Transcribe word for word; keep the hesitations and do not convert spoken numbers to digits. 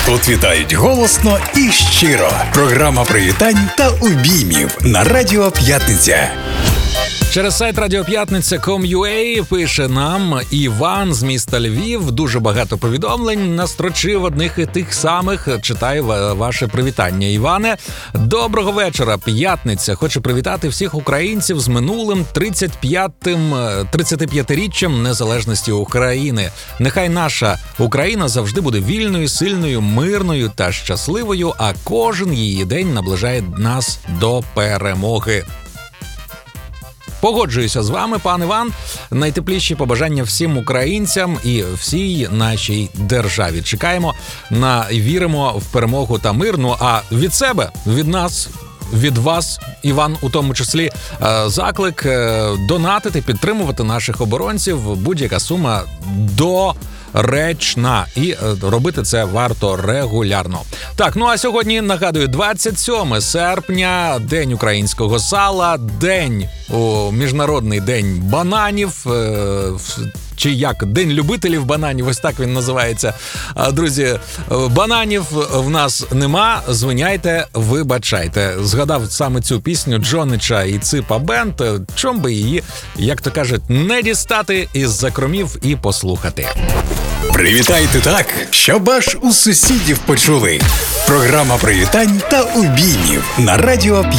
Тут вітають голосно і щиро. Програма привітань та обіймів на Радіо П'ятниця. Через сайт радіоп'ятниця крапка ком крапка ю а пише нам Іван з міста Львів. Дуже багато повідомлень настрочив одних і тих самих. Читаю ваше привітання. Іване, доброго вечора. П'ятниця. Хочу привітати всіх українців з минулим тридцять п'ятим, тридцятип'ятиріччям незалежності України. Нехай наша Україна завжди буде вільною, сильною, мирною та щасливою, а кожен її день наближає нас до перемоги. Погоджуюся з вами, пан Іван. Найтепліші побажання всім українцям і всій нашій державі. Чекаємо на і віримо в перемогу та мир. Ну а від себе, від нас, від вас, Іван, у тому числі, заклик донатити, підтримувати наших оборонців. Будь-яка сума до речна. І робити це варто регулярно. Так, ну а сьогодні, нагадую, двадцять сьоме серпня, День українського сала, день, о, Міжнародний день бананів, е, чи як, День любителів бананів, ось так він називається. Друзі, бананів в нас нема, звиняйте, вибачайте. Згадав саме цю пісню Джонича і Ципа Бенд, чом би її, як то кажуть, не дістати із закромів і послухати. Привітайте так, щоб аж у сусідів почули. Програма привітань та обіймів на Радіо